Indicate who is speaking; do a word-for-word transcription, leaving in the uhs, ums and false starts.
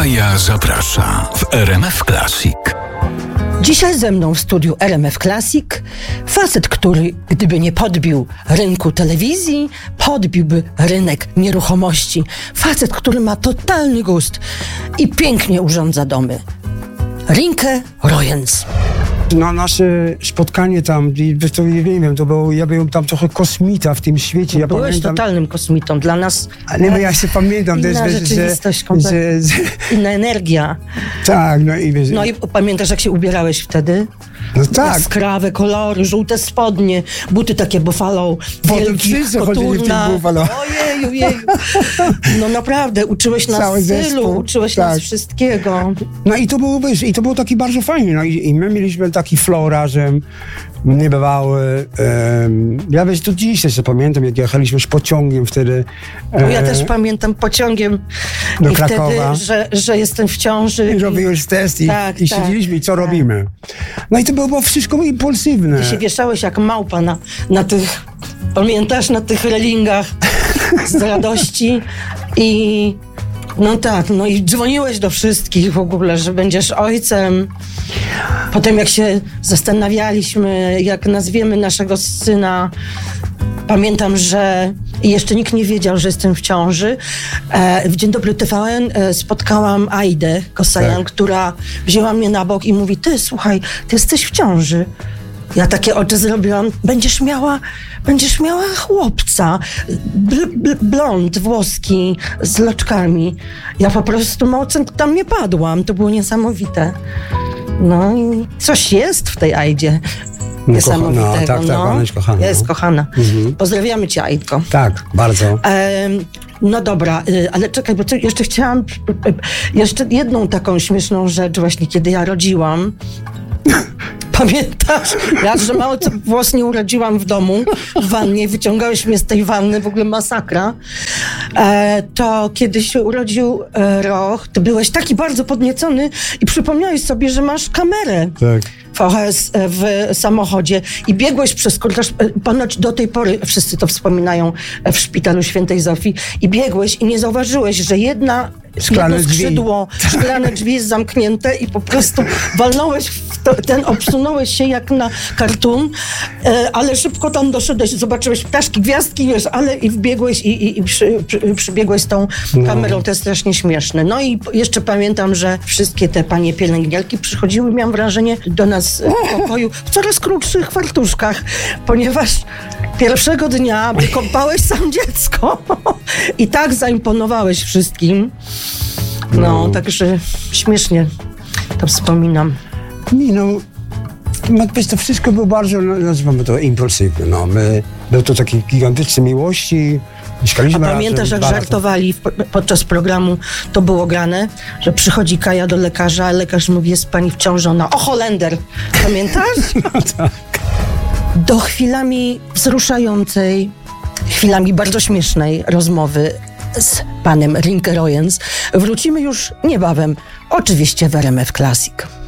Speaker 1: Kaja zaprasza w R M F Classic.
Speaker 2: Dzisiaj ze mną w studiu R M F Classic facet, który gdyby nie podbił rynku telewizji, podbiłby rynek nieruchomości. Facet, który ma totalny gust i pięknie urządza domy. Rinke Royens.
Speaker 3: Na nasze spotkanie tam, to nie wiem, to było, ja byłem tam trochę kosmita w tym świecie. Ja
Speaker 2: Byłeś
Speaker 3: pamiętam,
Speaker 2: totalnym kosmitą. Dla nas
Speaker 3: ale no, ja się pamiętam.
Speaker 2: inna
Speaker 3: to jest,
Speaker 2: rzeczywistość,
Speaker 3: że,
Speaker 2: kompletnie.
Speaker 3: że, że,
Speaker 2: inna energia.
Speaker 3: tak, no i wiesz,
Speaker 2: No i pamiętasz, jak się ubierałeś wtedy?
Speaker 3: no tak.
Speaker 2: Jaskrawe kolory, żółte spodnie, buty takie buffalo,
Speaker 3: Potem
Speaker 2: wielki,
Speaker 3: wszyscy chodzili w tym
Speaker 2: koturna.
Speaker 3: buffalo.
Speaker 2: Ojeju, jeju. No naprawdę, uczyłeś nas
Speaker 3: Cały
Speaker 2: stylu,
Speaker 3: zespół,
Speaker 2: uczyłeś
Speaker 3: tak.
Speaker 2: nas wszystkiego.
Speaker 3: No i to było, wiesz, i to było taki bardzo fajnie. No i, i my mieliśmy taki flow razem, niebywały. Um, ja wiesz, to dziś jeszcze pamiętam, jak jechaliśmy z pociągiem wtedy.
Speaker 2: No ja
Speaker 3: e,
Speaker 2: też pamiętam pociągiem
Speaker 3: do
Speaker 2: i
Speaker 3: Krakowa.
Speaker 2: wtedy, że, że jestem w ciąży.
Speaker 3: I robiłeś test i,
Speaker 2: Tak,
Speaker 3: i
Speaker 2: tak,
Speaker 3: siedzieliśmy i co
Speaker 2: tak.
Speaker 3: robimy. No i to było, było wszystko impulsywne.
Speaker 2: Ty się wieszałeś jak małpa na, na tych, pamiętasz, na tych relingach z radości i no tak, no i dzwoniłeś do wszystkich w ogóle, że będziesz ojcem. Potem jak się zastanawialiśmy, jak nazwiemy naszego syna, pamiętam, że jeszcze nikt nie wiedział, że jestem w ciąży. E, w Dzień Dobry T V N e, spotkałam Aidę Kosajan,
Speaker 3: Tak.
Speaker 2: która wzięła mnie na bok i mówi: ty, słuchaj, ty jesteś w ciąży. Ja takie oczy zrobiłam. Będziesz miała, będziesz miała chłopca. Bl, bl, blond, włoski, z loczkami. Ja po prostu mocno tam nie padłam. To było niesamowite. No i coś jest w tej Aidzie.
Speaker 3: No,
Speaker 2: Niesamowitego.
Speaker 3: kocha- no, tak, tak, ona jest kochana.
Speaker 2: Jest kochana.
Speaker 3: Mhm.
Speaker 2: Pozdrawiamy cię, Aidko.
Speaker 3: Tak, bardzo.
Speaker 2: Em, no dobra, y, ale czekaj, bo co, jeszcze chciałam y, y, jeszcze jedną taką śmieszną rzecz właśnie, kiedy ja rodziłam. Pamiętasz? Ja, że mało co włos nie urodziłam w domu, w wannie, wyciągałeś mnie z tej wanny, w ogóle masakra. E, to kiedy się urodził e, Roch, ty byłeś taki bardzo podniecony i przypomniałeś sobie, że masz kamerę.
Speaker 3: Tak.
Speaker 2: V H S w samochodzie i biegłeś przez korytarz, ponoć do tej pory wszyscy to wspominają w szpitalu Świętej Zofii, i biegłeś i nie zauważyłeś, że jedna
Speaker 3: Szklane
Speaker 2: jedno
Speaker 3: drzwi.
Speaker 2: skrzydło, szklane drzwi jest zamknięte i po prostu walnąłeś w to, ten, obsunąłeś się jak na kartun, e, ale szybko tam doszedłeś, zobaczyłeś ptaszki, gwiazdki, wiesz, ale i wbiegłeś i, i, i przy, przy, przybiegłeś z tą
Speaker 3: No.
Speaker 2: kamerą, to jest strasznie śmieszne. No i jeszcze pamiętam, że wszystkie te panie pielęgniarki przychodziły, miałam wrażenie, do nas w pokoju w coraz krótszych fartuszkach, ponieważ pierwszego dnia wykąpałeś sam dziecko i tak zaimponowałeś wszystkim. No,
Speaker 3: No.
Speaker 2: także śmiesznie to wspominam.
Speaker 3: Nie, no, no wiesz, to wszystko było bardzo, no, nazywamy to impulsywne. No. My, był to taki gigantyczny miłości.
Speaker 2: A
Speaker 3: Mieszkaliśmy
Speaker 2: pamiętasz,
Speaker 3: razem
Speaker 2: jak
Speaker 3: dwa lata.
Speaker 2: żartowali w, podczas programu, to było grane, że przychodzi Kaja do lekarza, a lekarz mówi: jest pani w ciąży, ona: o, Holender! Pamiętasz?
Speaker 3: Tak.
Speaker 2: Do chwilami wzruszającej, chwilami bardzo śmiesznej rozmowy z panem Rinke Royens wrócimy już niebawem, oczywiście w R M F Classic.